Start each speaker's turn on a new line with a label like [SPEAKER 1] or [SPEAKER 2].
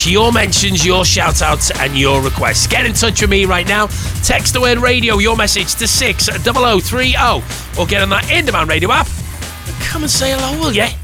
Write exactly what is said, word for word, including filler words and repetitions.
[SPEAKER 1] Your mentions, your shout-outs and your requests. Get in touch with me right now. Text the word radio, your message to six zero zero three zero, or get on that In Demand Radio app and come and say hello, will you?